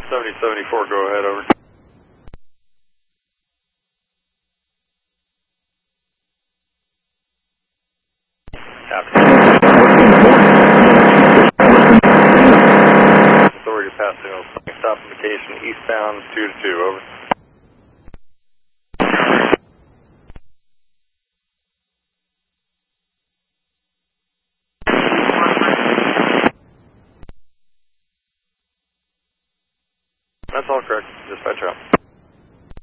7074, go ahead, over. Copy. Authority passing stop indication eastbound 2-2, over. That's all correct, dispatch out.